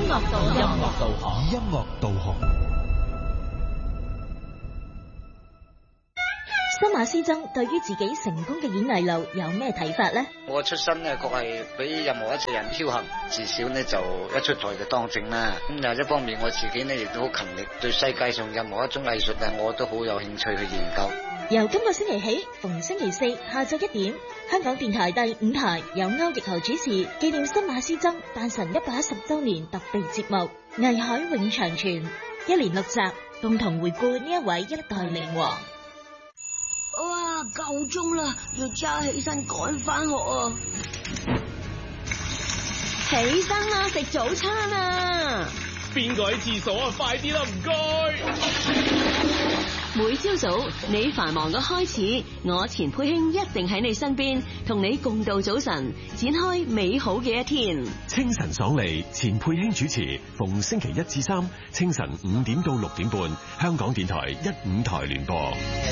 樂導航， 音樂導航。 新馬師曾對於自己成功嘅演藝路有咩睇法呢？ 我出身呢，確係比任何一個人僥倖，至少呢就一出台就當政啦。咁另一方面，我自己呢亦都好勤力，對世界上任何一種藝術啊，我都好有興趣去研究。 由今個星期起，逢星期四下晝1點，香港電台第5台有歐奕豪主持紀念新馬師曾誕辰110週年特備節目《藝海永長存》，一連6集，共同回顧呢一位一代名王。 哇，夠鐘啦，要揸起身趕返學啊！起身啦，食早餐啊！ 邊個喺廁所啊？快啲啦，唔該！ 每朝早你繁忙嘅開始，我錢佩卿一定喺你身邊，同你共度早晨，展開美好嘅一天。 清晨爽利，錢佩卿主持，逢星期1至3清晨5點到6點半，香港電台1、5台聯播。